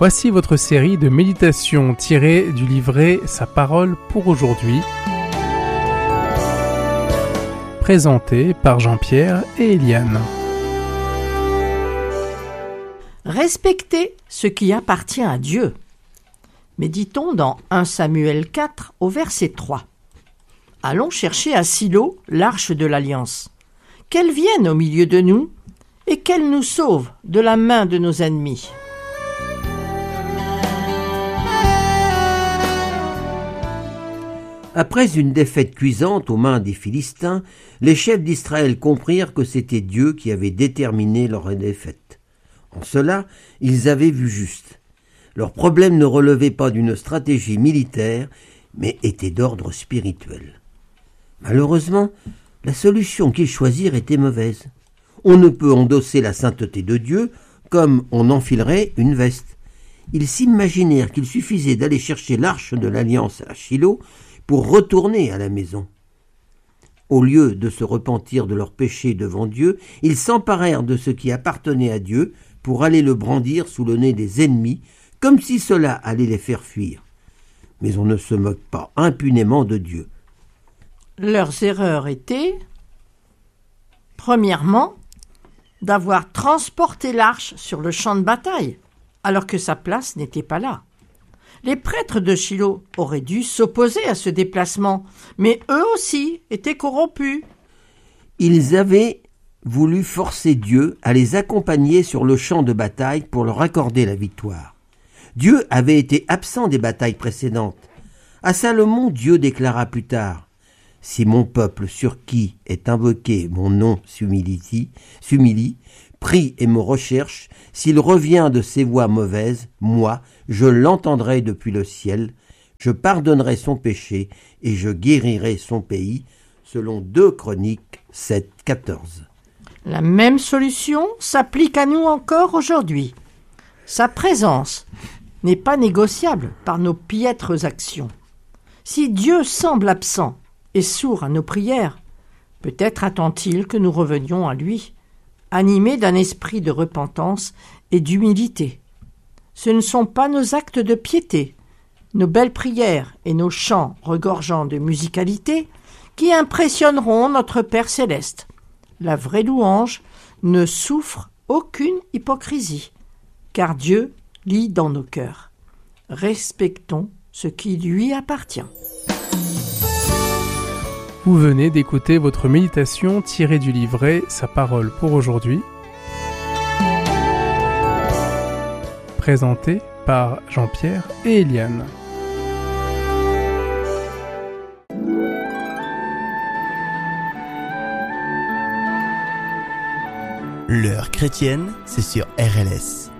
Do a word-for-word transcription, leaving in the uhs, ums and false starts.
Voici votre série de méditations tirées du livret Sa parole pour aujourd'hui, présentée par Jean-Pierre et Eliane. Respectez ce qui appartient à Dieu. Méditons dans premier Samuel quatre au verset trois. Allons chercher à Silo l'arche de l'Alliance. Qu'elle vienne au milieu de nous et qu'elle nous sauve de la main de nos ennemis. Après une défaite cuisante aux mains des Philistins, les chefs d'Israël comprirent que c'était Dieu qui avait déterminé leur défaite. En cela, ils avaient vu juste. Leur problème ne relevait pas d'une stratégie militaire, mais était d'ordre spirituel. Malheureusement, la solution qu'ils choisirent était mauvaise. On ne peut endosser la sainteté de Dieu comme on enfilerait une veste. Ils s'imaginèrent qu'il suffisait d'aller chercher l'arche de l'Alliance à Shilo pour retourner à la maison. Au lieu de se repentir de leurs péchés devant Dieu, ils s'emparèrent de ce qui appartenait à Dieu pour aller le brandir sous le nez des ennemis, comme si cela allait les faire fuir. Mais on ne se moque pas impunément de Dieu. Leurs erreurs étaient, premièrement, d'avoir transporté l'arche sur le champ de bataille, alors que sa place n'était pas là. Les prêtres de Shilo auraient dû s'opposer à ce déplacement, mais eux aussi étaient corrompus. Ils avaient voulu forcer Dieu à les accompagner sur le champ de bataille pour leur accorder la victoire. Dieu avait été absent des batailles précédentes. À Salomon, Dieu déclara plus tard « Si mon peuple sur qui est invoqué mon nom s'humilie, s'humilie, prie et me recherche, s'il revient de ses voies mauvaises, moi, je l'entendrai depuis le ciel, je pardonnerai son péché et je guérirai son pays, selon deux Chroniques sept, quatorze. La même solution s'applique à nous encore aujourd'hui. Sa présence n'est pas négociable par nos piètres actions. Si Dieu semble absent et sourd à nos prières, peut-être attend-il que nous revenions à lui, animés d'un esprit de repentance et d'humilité. Ce ne sont pas nos actes de piété, nos belles prières et nos chants regorgeant de musicalité qui impressionneront notre Père céleste. La vraie louange ne souffre aucune hypocrisie, car Dieu lit dans nos cœurs. Respectons ce qui lui appartient. Vous venez d'écouter votre méditation tirée du livret Sa parole pour aujourd'hui, présentée par Jean-Pierre et Eliane. L'heure chrétienne, c'est sur R L S.